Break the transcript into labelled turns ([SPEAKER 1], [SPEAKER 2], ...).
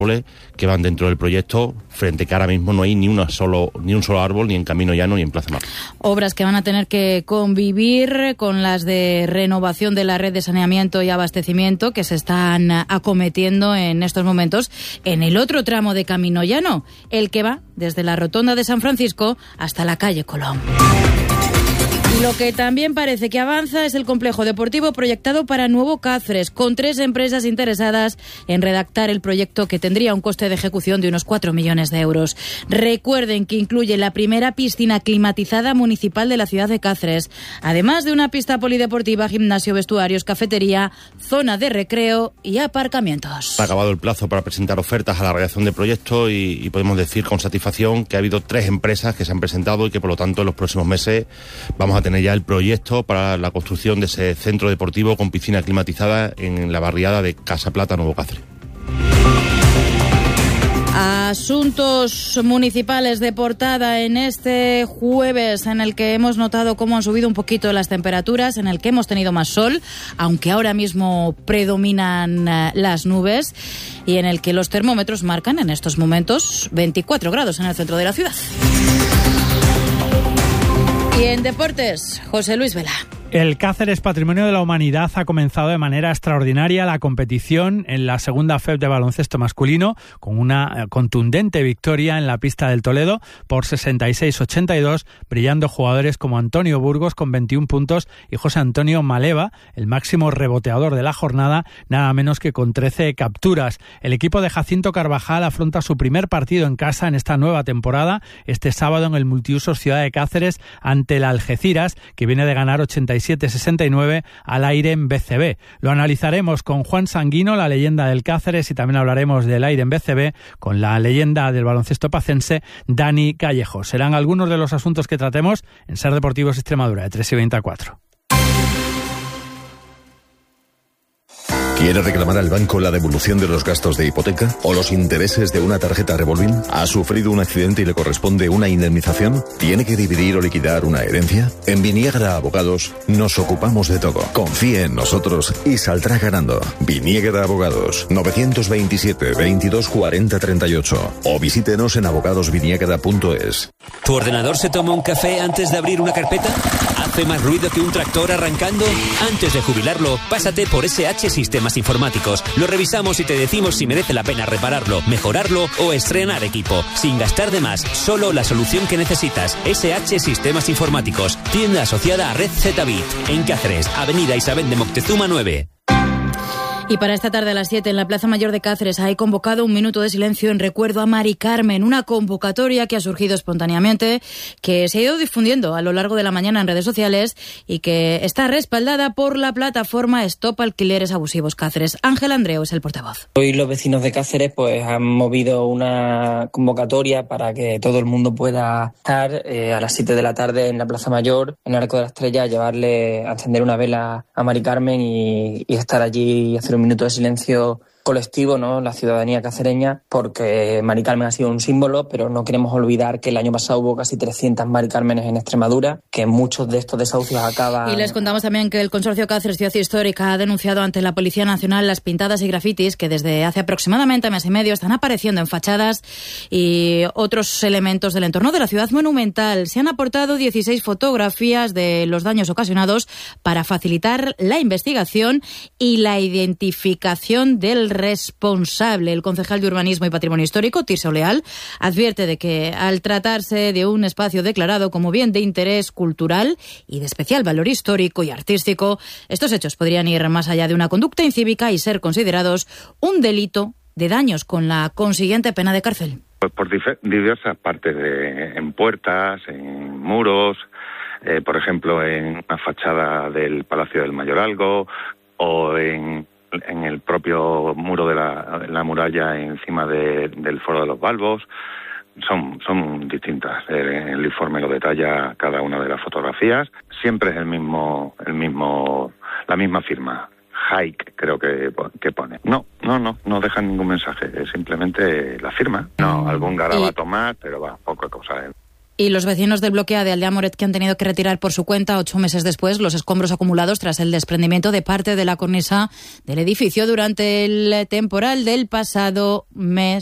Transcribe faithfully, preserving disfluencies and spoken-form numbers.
[SPEAKER 1] que van dentro del proyecto, frente que ahora mismo no hay ni una solo ni un solo árbol ni en Camino Llano ni en Plaza Mar.
[SPEAKER 2] Obras que van a tener que convivir con las de renovación de la red de saneamiento y abastecimiento que se están acometiendo en estos momentos en el otro tramo de Camino Llano, el que va desde la Rotonda de San Francisco hasta la calle Colón. Y lo que también parece que avanza es el complejo deportivo proyectado para Nuevo Cáceres, con tres empresas interesadas en redactar el proyecto que tendría un coste de ejecución de unos cuatro millones de euros. Recuerden que incluye la primera piscina climatizada municipal de la ciudad de Cáceres, además de una pista polideportiva, gimnasio, vestuarios, cafetería, zona de recreo y aparcamientos.
[SPEAKER 1] Ha acabado el plazo para presentar ofertas a la redacción del proyecto y, y podemos decir con satisfacción que ha habido tres empresas que se han presentado y que por lo tanto en los próximos meses vamos a tener ya el proyecto para la construcción de ese centro deportivo con piscina climatizada en la barriada de Casa Plata, Nuevo Cáceres.
[SPEAKER 2] Asuntos municipales de portada en este jueves, en el que hemos notado cómo han subido un poquito las temperaturas, en el que hemos tenido más sol, aunque ahora mismo predominan las nubes, y en el que los termómetros marcan en estos momentos veinticuatro grados en el centro de la ciudad. Y en deportes, José Luis Vela.
[SPEAKER 3] El Cáceres Patrimonio de la Humanidad ha comenzado de manera extraordinaria la competición en la segunda F E B de baloncesto masculino con una contundente victoria en la pista del Toledo por sesenta y seis a ochenta y dos, brillando jugadores como Antonio Burgos con veintiún puntos y José Antonio Maleva, el máximo reboteador de la jornada, nada menos que con trece capturas. El equipo de Jacinto Carvajal afronta su primer partido en casa en esta nueva temporada este sábado en el multiusos Ciudad de Cáceres ante el Algeciras, que viene de ganar ochenta y siete a sesenta y nueve al aire en B C B. Lo analizaremos con Juan Sanguino, la leyenda del Cáceres, y también hablaremos del aire en B C B con la leyenda del baloncesto pacense, Dani Callejo. Serán algunos de los asuntos que tratemos en Ser Deportivos Extremadura de tres y veinticuatro.
[SPEAKER 4] ¿Quiere reclamar al banco la devolución de los gastos de hipoteca o los intereses de una tarjeta revolving? ¿Ha sufrido un accidente y le corresponde una indemnización? ¿Tiene que dividir o liquidar una herencia? En Viniegra Abogados nos ocupamos de todo. Confíe en nosotros y saldrá ganando. Viniegra Abogados, novecientos veintisiete, veintidós cuarenta, treinta y ocho, o visítenos en abogados viniegra punto es.
[SPEAKER 5] ¿Tu ordenador se toma un café antes de abrir una carpeta? ¿Hace más ruido que un tractor arrancando? Antes de jubilarlo, pásate por S H Sistemas Informáticos. Lo revisamos y te decimos si merece la pena repararlo, mejorarlo o estrenar equipo. Sin gastar de más, solo la solución que necesitas. S H Sistemas Informáticos. Tienda asociada a Red Z-Bit. En Cáceres, Avenida Isabel de Moctezuma nueve.
[SPEAKER 2] Y para esta tarde a las siete en la Plaza Mayor de Cáceres hay convocado un minuto de silencio en recuerdo a Mari Carmen, una convocatoria que ha surgido espontáneamente, que se ha ido difundiendo a lo largo de la mañana en redes sociales y que está respaldada por la plataforma Stop Alquileres Abusivos Cáceres. Ángel Andreu es el portavoz.
[SPEAKER 6] Hoy los vecinos de Cáceres pues han movido una convocatoria para que todo el mundo pueda estar eh, a las siete de la tarde en la Plaza Mayor, en el Arco de la Estrella, llevarle a encender una vela a Mari Carmen y, y estar allí y hacer un minuto de silencio colectivo, ¿no? La ciudadanía cacereña, porque Mari Carmen ha sido un símbolo, pero no queremos olvidar que el año pasado hubo casi trescientas Mari Cármenes en Extremadura, que muchos de estos desahucios acaban...
[SPEAKER 2] Y les contamos también que el Consorcio Cáceres Ciudad Histórica ha denunciado ante la Policía Nacional las pintadas y grafitis que desde hace aproximadamente mes y medio están apareciendo en fachadas y otros elementos del entorno de la ciudad monumental. Se han aportado dieciséis fotografías de los daños ocasionados para facilitar la investigación y la identificación del responsable. El concejal de Urbanismo y Patrimonio Histórico, Tirso Leal, advierte de que al tratarse de un espacio declarado como bien de interés cultural y de especial valor histórico y artístico, estos hechos podrían ir más allá de una conducta incívica y ser considerados un delito de daños con la consiguiente pena de cárcel.
[SPEAKER 7] Pues por dif- diversas partes, de, en puertas, en muros, eh, por ejemplo en una fachada del Palacio del Mayoralgo o en en el propio muro de la, de la muralla encima de, del Foro de los Balbos. Son, son distintas. El informe lo detalla cada una de las fotografías. Siempre es el mismo, el mismo, la misma firma. Hike, creo que, que pone. No, no, no, no dejan ningún mensaje. Es simplemente la firma. No, algún garabato más, pero va, poca cosa.
[SPEAKER 2] Y los vecinos del bloque A de Aldea Moret, que han tenido que retirar por su cuenta ocho meses después los escombros acumulados tras el desprendimiento de parte de la cornisa del edificio durante el temporal del pasado mes.